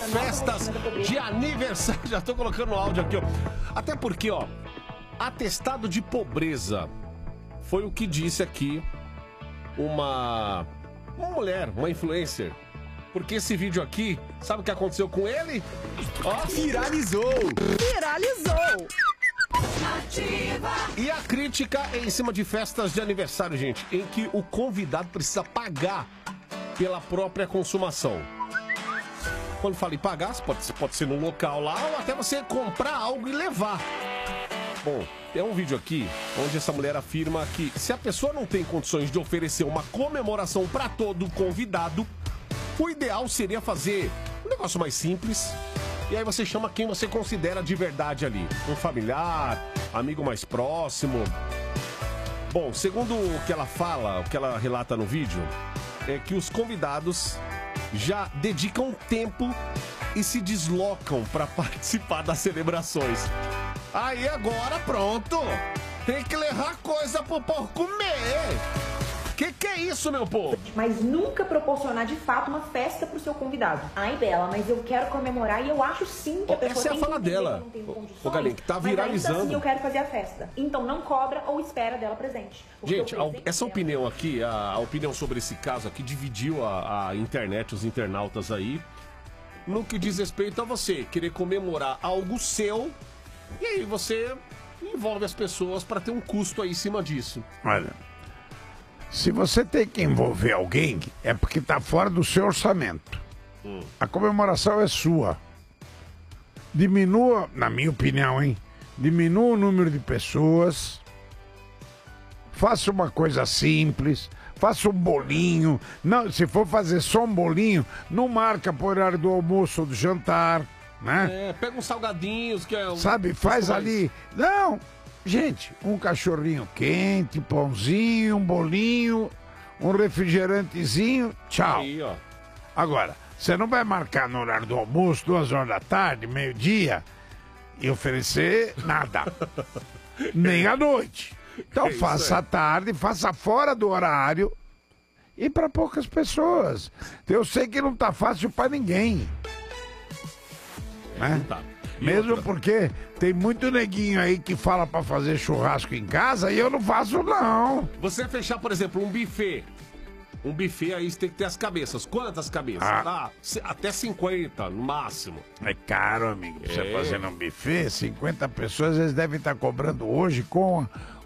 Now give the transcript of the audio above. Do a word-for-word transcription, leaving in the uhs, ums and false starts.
festas de aniversário. Já tô colocando o áudio aqui, ó. Até porque, ó, atestado de pobreza foi o que disse aqui uma, uma mulher, uma influencer. Porque esse vídeo aqui, sabe o que aconteceu com ele? Ó, viralizou! Viralizou! Ativa. E a crítica é em cima de festas de aniversário, gente, em que o convidado precisa pagar pela própria consumação. Quando fala em pagar, pode, pode ser no local lá ou até você comprar algo e levar. Bom, tem um vídeo aqui onde essa mulher afirma que se a pessoa não tem condições de oferecer uma comemoração para todo convidado, o ideal seria fazer um negócio mais simples. E aí você chama quem você considera de verdade ali. Um familiar, amigo mais próximo. Bom, segundo o que ela fala, o que ela relata no vídeo, é que os convidados já dedicam tempo e se deslocam para participar das celebrações. Aí agora pronto, tem que levar coisa pro povo comer. Que que é isso, meu povo? Mas nunca proporcionar de fato uma festa pro seu convidado. Ai, Bela, mas eu quero comemorar e eu acho sim que a pessoa Essa é a tem fala que entender dela. que não tem condições, Ô, Galinha, que tá mas ainda viralizando. assim eu quero fazer a festa. Então não cobra ou espera dela presente. Porque Gente, o a- presente essa dela- opinião aqui, a, a opinião sobre esse caso aqui, dividiu a, a internet, os internautas aí, no que diz respeito a você querer comemorar algo seu, e aí você envolve as pessoas para ter um custo aí em cima disso. Olha, se você tem que envolver alguém, é porque está fora do seu orçamento. Hum. A comemoração é sua. Diminua, na minha opinião, hein? Diminua o número de pessoas. Faça uma coisa simples. Faça um bolinho. Não, se for fazer só um bolinho, não marca por horário do almoço ou do jantar, né? É, pega uns salgadinhos que é um... Sabe, faz mais- ali. Não, gente, um cachorrinho quente, pãozinho, um bolinho, um refrigerantezinho, tchau. Aí, ó. Agora, você não vai marcar no horário do almoço, duas horas da tarde, meio-dia, e oferecer nada. Nem à noite. Então É isso faça aí. à tarde, faça fora do horário e para poucas pessoas. Eu sei que não tá fácil para ninguém. Né? Não tá. E Mesmo outra? porque tem muito neguinho aí que fala pra fazer churrasco em casa e eu não faço, não. Você fechar, por exemplo, um buffet. Um buffet aí você tem que ter as cabeças. Quantas cabeças? Ah. Ah, se- até cinquenta, no máximo. É caro, amigo. Pra você É. fazer num buffet, cinquenta pessoas, eles devem estar cobrando hoje com